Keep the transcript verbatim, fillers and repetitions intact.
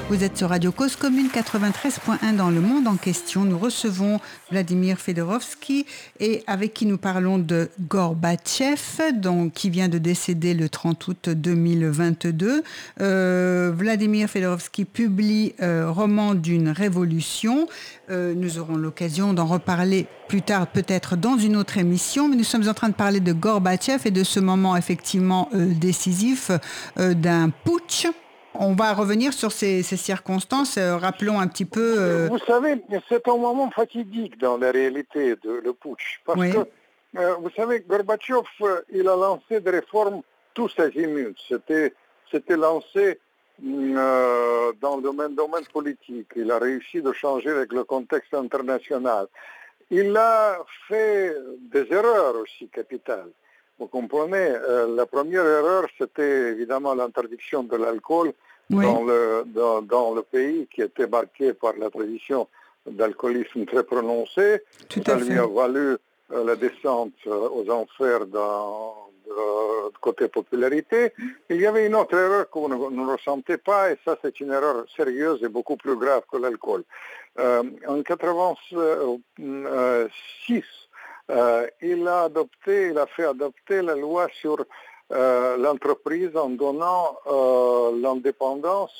Vous êtes sur Radio Cause Commune quatre-vingt-treize point un dans le monde en question. Nous recevons Vladimir Fedorovski et avec qui nous parlons de Gorbatchev, donc, qui vient de décéder le trente août deux mille vingt-deux. Euh, Vladimir Fedorovski publie euh, Roman d'une révolution. Euh, nous aurons l'occasion d'en reparler plus tard, peut-être dans une autre émission, mais nous sommes en train de parler de Gorbatchev et de ce moment effectivement euh, décisif euh, d'un putsch. On va revenir sur ces, ces circonstances. Euh, rappelons un petit peu... Euh... Vous savez, c'est un moment fatidique dans la réalité de le putsch. Parce oui. que, euh, vous savez, Gorbatchev, euh, il a lancé des réformes tous azimuts. C'était, c'était lancé euh, dans le domaine, domaine politique. Il a réussi de changer avec le contexte international. Il a fait des erreurs aussi capitales. Vous comprenez, euh, la première erreur, c'était évidemment l'interdiction de l'alcool oui. dans, le, dans, dans le pays qui était marqué par la tradition d'alcoolisme très prononcée. Tout Ça à lui fait. a valu euh, la descente euh, aux enfers dans, de, de côté popularité. Il y avait une autre erreur que vous ne, ne ressentez pas, et ça c'est une erreur sérieuse et beaucoup plus grave que l'alcool. Euh, en quatre-vingt-six, Euh, il a adopté, il a fait adopter la loi sur euh, l'entreprise en donnant euh, l'indépendance